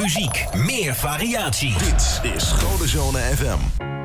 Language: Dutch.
muziek, meer variatie. Dit is Golden Zone FM.